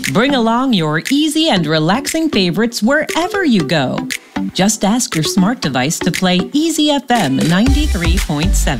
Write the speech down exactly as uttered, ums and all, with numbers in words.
Bring along your easy and relaxing favorites wherever you go. Just ask your smart device to play Easy F M ninety-three point seven.